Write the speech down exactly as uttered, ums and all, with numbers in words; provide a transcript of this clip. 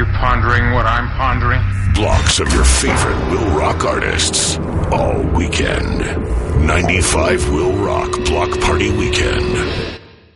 you pondering what I'm pondering? Blocks of your favorite Will Rock artists all weekend. ninety-five Will Rock Block Party Weekend.